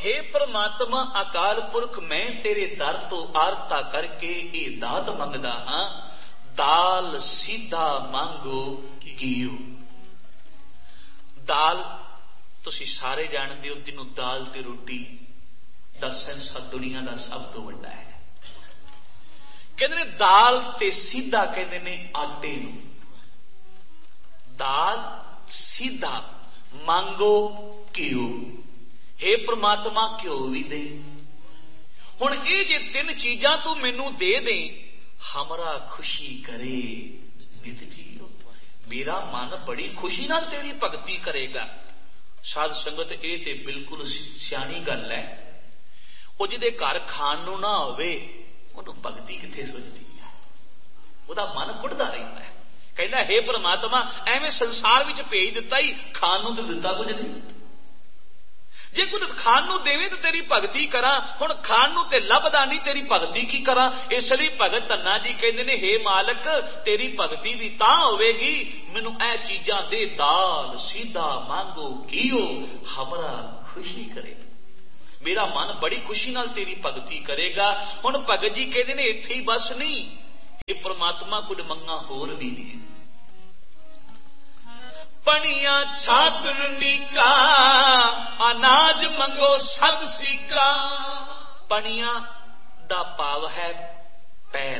हे परमात्मा अकाल पुरख, मैं तेरे दर तो आरता करके ये दात मंगदा हां, दाल सीधा मांगो कीओ। दाल तुसी सारे जानते हो, जिन्हों दाल ते रोटी दा सेंसा दुनिया का सब तो वड्डा है। कहते ने दाल ते सीधा, कहते ने आटे नूं, दाल सीधा मांगो घिओ। हे परमात्मा घिओ भी दे। हुण ये जे तीन चीजां तू मैनू दे दे, हमरा खुशी करे नित जीओ। मेरा मन बड़ी खुशी नाल तेरी भगती करेगा। साध संगत ये ते बिल्कुल सियाणी गल है। वो जिहदे घर खाण नूं ना होवे, उहनूं भगती कित्थे सुझदी है, उहदा मन कुढ़दा रहिंदा है। कहना हे परमात्मा, एवें संसार विच भेज दिता ही, खाण नूं ते दिता कुछ नहीं। जे कुछ खाण नूं देवे तो तेरी भगती करा, हुण खाण नूं ते लभदा नहीं, तेरी भगती की करा। इसलिए भगत धन्ना जी कहते ने, हे मालक तेरी भगती भी तां होवेगी, मैनूं ऐ चीजां दे, दाल सीधा मांगो घिओ, हमरा खुशी करे। मेरा मन बड़ी खुशी नाल तेरी भगती करेगा। हुण भगत जी कहते ने इत्थे ही बस नहीं, हे परमात्मा कुछ मंगा होर भी ने। पनिया छातनी का अनाज मंगो सद सीका। पनिया दा भाव है पैर।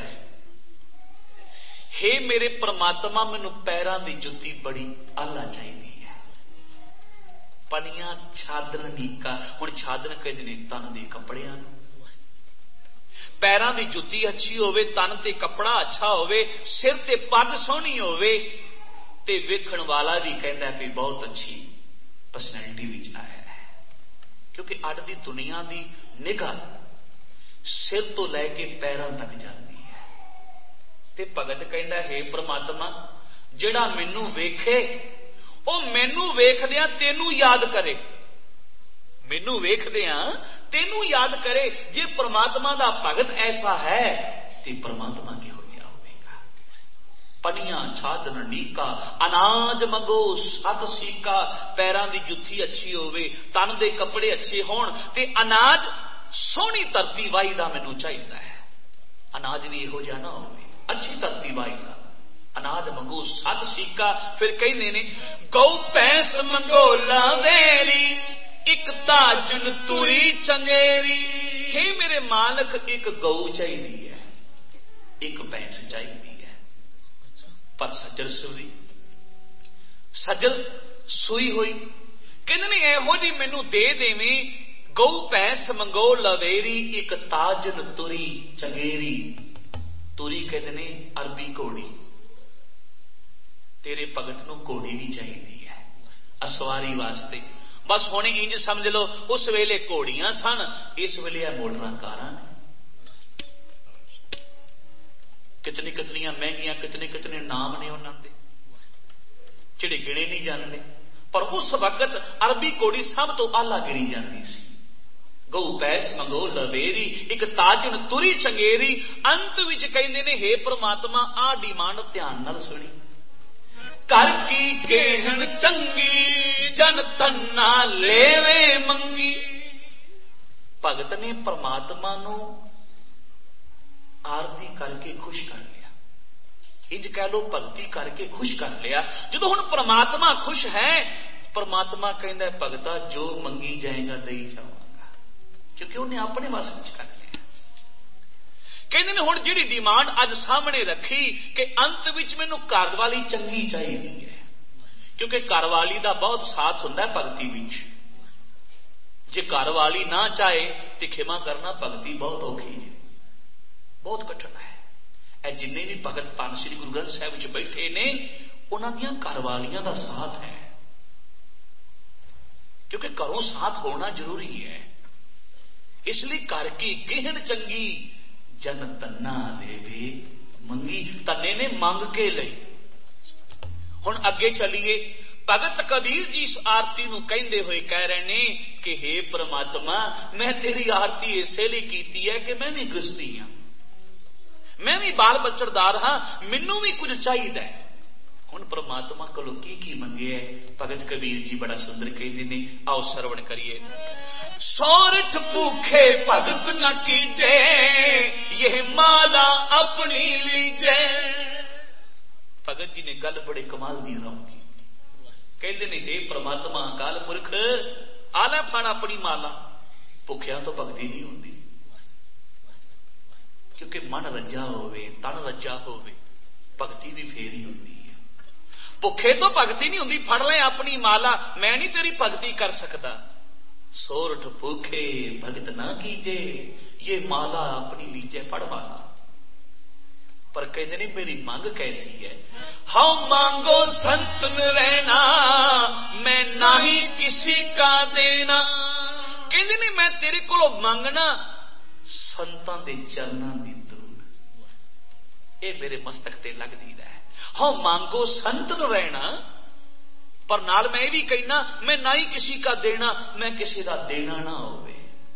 हे मेरे परमात्मा, मैनू पैरां दी जुत्ती बड़ी आला चाहिए है। पनिया छादनी का, हुण छादन कहते ने तन दे कपड़ियां नूं। पैरां दी जुत्ती अच्छी होवे, तन ते कपड़ा अच्छा होवे, सिर ते पग सोहनी होवे, ते वेखण वाला भी कहता कि बहुत अच्छी पर्सनैलिटी विच आया है। क्योंकि अज दी दुनिया दी निगाह सिर तो लैके पैरां तक जाती है। ते भगत कहता, हे परमात्मा, जिहड़ा मैनू वेखे वो मैनू वेखदियां तेनू याद करे। मैनू वेखदियां तेनू याद करे। जे परमात्मा दा भगत ऐसा है ते परमात्मा की पनिया छादन नीका, अनाज मंगो सत सीका। पैरां दी जुत्थी अच्छी होवे, तन दे कपड़े अच्छे होण, ते अनाज सोहनी धरती वाही दा मैनू चाहिदा है। अनाज भी इहो जिहा ना होवे, अच्छी धरती वाही दा अनाज मंगो सत सीका। फिर कहंदे ने गौ भैंस मंगो लावेरी, एक ताजन तुरी चंगेरी। हे मेरे मालक, एक गौ चाहिदी है, एक भैंस चाहिदी है, पर सज्जल सूई, सज्जल सूई हुई। कहते ने इहो जी मैनू दे देवीं, गौ भैंस मंगो लवेरी, एक ताजन तुरी चंगेरी। तुरी कहते ने अरबी घोड़ी। तेरे भगत नूं घोड़ी भी चाहिए है असवारी वास्ते। बस हुण इंज समझ लो, उस वेले घोड़ियां सन, इस वेले मोटरां कारां ने। कितनी कितनियां महंगियां, कितने कितने नाम ने उन्होंने, जिहड़े गिणे नहीं जाते। पर उस वक्त अरबी घोड़ी सब तो आला गिणी जाती सी। गौ भैंस मंगो लवेरी, एक ताजन तुरी चंगेरी। अंत विच कहंदे ने, हे परमात्मा, आ डिमांड ध्यान नाल सुणी। कर की गेहन चंगी, जन तन्ना लेवे मंगी। भगत ने परमात्मा नूं आरती करके खुश कर लिया, इंज कह लो भगती करके खुश कर लिया। जो हुण परमात्मा खुश है, परमात्मा कहंदा भगता जो मंगी जाएगा दई जावांगा, क्योंकि उन्हें अपने वस विच कर लिया। कहंदे ने हुण जिहड़ी डिमांड अज सामने रखी कि अंत विच मैनूं घर वाली चंगी चाहिदी है, क्योंकि घर वाली दा बहुत साथ हुंदा है भगती विच। जे घर वाली ना चाहे तो खिमा करना भगती बहुत औखी है, बहुत कठिन है। ए जिन्ने भी भगत धन श्री गुरु ग्रंथ साहिब विच बैठे ने, उन्हां दीयां घरवालियां दा साथ है, क्योंकि घरों साथ होना जरूरी है। इसलिए घर की गिहन चंगी, जन तन्ना देवे मंगी। तन्ने ने मंग के लई। हुण अगे चलीए, भगत कबीर जी इस आरती नूं कहंदे होए कह रहे ने कि हे परमात्मा, मैं तेरी आरती इसे लिए कीती है कि मैं भी गृहस्थी हाँ, मैं भी बाल बच्चरदार हाँ, मैनू भी कुछ चाहिए। हुण परमात्मा कोलों की मंगे है? भगत कबीर जी बड़ा सुंदर कहते ने, आओ सरवण करिए। सोरठ भूखे भगत न कीजे, ये माला अपनी लीजे। भगत जी ने गल बड़े कमाल दी रखी, कहते ने, हे परमात्मा अकाल पुरख, आला फड़ अपनी माला। भुखिया तो भगती नहीं होती, क्योंकि मन रज्जा होवे, तन रज्जा होवे, भगती भी फेर ही होती है। भुखे तो भगती नहीं होती, फड़ ले अपनी माला, मैं नहीं तेरी भगती कर सकता। सोरठ भूखे भगत ना कीजे, ये माला अपनी लीजे, फड़ माला। पर कहते नहीं मेरी मांग कैसी है? हम मांगो संतन रहना, मैं नहीं किसी का देना। कहते नहीं मैं तेरे को मंगना संतां दे चरनां दी धूड़, ये मेरे मस्तक ते लगदी है। हम मांगो संतन रहना, पर नाल मैं भी कहना मैं ना ही किसी का देना, मैं किसी का देना ना होवे।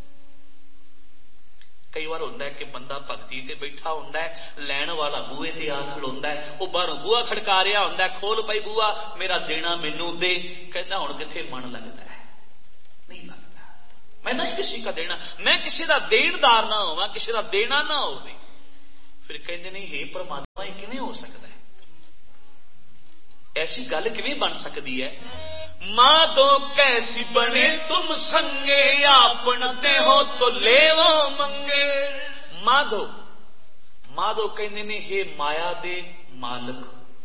कई बार होता है कि बंदा भगती ते बैठा होता है, लैण वाला बूहे ते आ खलोंदा है, वो बाहरों बूहा खड़का रहा होंदा है, खोल पई बूहा, मेरा देना मैनू दे। कहता हुण किथे मन लगता है? नहीं लगता। मैं ना ही किसी का देना, मैं किसी का देनदार ना होवां, किसी का देना ना होवे। फिर कहते नहीं, हे परमात्मा ये किवें हो सकता है? ऐसी गल किवें बन सकती है? माधो कैसी बने तुम संगे, आपन दे हो तो लेवो मंगे। माधो, माधो कहते ने, हे माया दे मालक,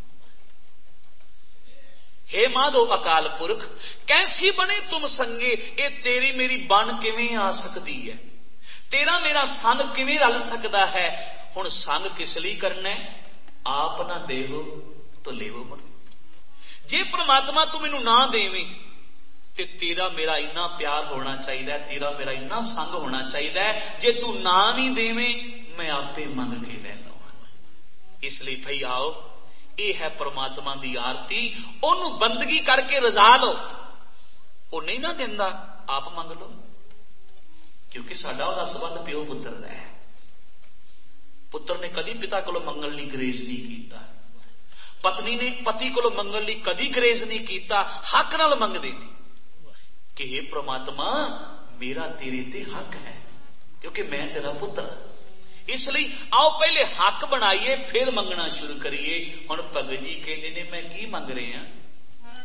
हे माधो अकाल पुरख, कैसी बने तुम संगे, ये तेरी मेरी बन किवें आ सकती है? तेरा मेरा संग किवें रल सकता है? हुण संग किस लई करना है? आप ना देवो तो लेवो मंगे। जे परमात्मा तू मैनू ना देवें ते तेरा मेरा इन्ना प्यार होना चाहिए, तेरा मेरा इन्ना संग होना चाहिए। जे तू ना नहीं देवें मैं आपे मंग के ले लवां। इसलिए भाई आओ, ये है परमात्मा की आरती, ओनू बंदगी करके रजा लो। वो नहीं ना दिंदा, आप मंग लो, क्योंकि साडा ओहदा संबंध प्यो पुत्र दा है। पुत्र ने कदी पिता कोलों मंगण लई ग्रेस नहीं कीता, पत्नी ने पति को मंगण लई कदी ग्रेज नहीं किया, हक नाल मंगदे ने कि हे परमात्मा मेरा तेरे ते हक है, क्योंकि मैं तेरा पुत्र। इसलिए आओ पहले हक बनाइए, फिर मंगना शुरू करिए। हुण भगत जी कहते ने मैं की मंग रहे हैं?